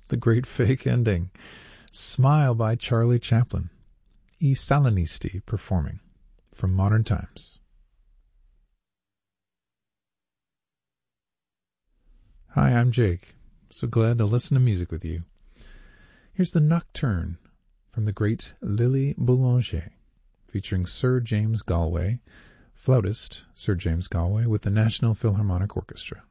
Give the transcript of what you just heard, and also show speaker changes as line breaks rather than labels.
The Great Fake Ending. Smile by Charlie Chaplin. I Salinisti performing from Modern Times. Hi, I'm Jake. So glad to listen to music with you. Here's the Nocturne from the great Lily Boulanger, featuring Sir James Galway, flautist Sir James Galway with the National Philharmonic Orchestra.